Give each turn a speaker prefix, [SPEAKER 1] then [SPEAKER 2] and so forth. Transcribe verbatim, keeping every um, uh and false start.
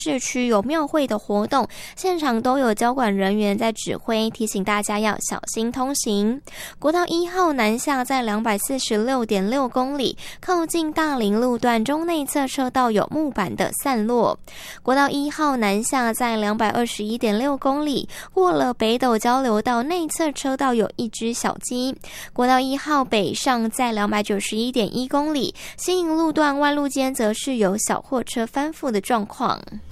[SPEAKER 1] 市区有庙会的活动，现场都有交管人员在指挥，提醒大家要小心通行。国道一号南下在 两百四十六点六公里，靠近大林路段中内侧车道有木板的散落。国道一号南下在 两百二十一点六公里，过了北斗交流道内侧车道有一只小鸡。国道一号北上在 两百九十一点一公里，新营路段弯路间则是有小货车翻覆的状况。